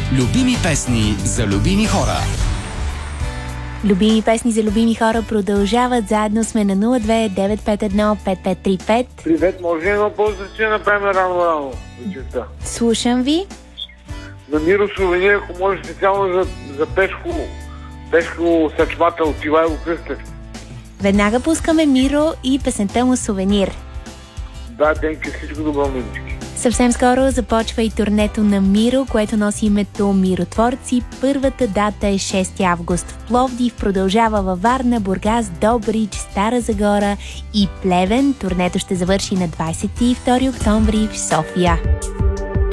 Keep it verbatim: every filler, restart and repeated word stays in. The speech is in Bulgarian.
Любими песни за любими хора. Любими песни за любими хора продължават. Заедно сме на нула две девет пет едно пет пет три пет. Привет, може ли едно поздравление да направим рано-рано вечерта? Слушам ви. На Миро Сувенир, ако може специално за, за Пешко, Пешко Съчвател от Ивайло Кръстев. Веднага пускаме Миро и песента му Сувенир. Да, Денки, всичко добро, милички. Съвсем скоро започва и турнето на Миро, което носи името Миротворци. Първата дата е шести август в Пловдив, продължава във Варна, Бургас, Добрич, Стара Загора и Плевен. Турнето ще завърши на двадесет и втори октомври в София.